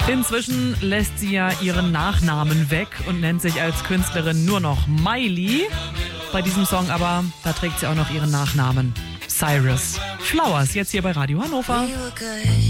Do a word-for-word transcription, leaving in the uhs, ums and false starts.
Inzwischen lässt sie ja ihren Nachnamen weg und nennt sich als Künstlerin nur noch Miley. Bei diesem Song aber, da trägt sie auch noch ihren Nachnamen. Cyrus. Flowers, jetzt hier bei Radio Hannover.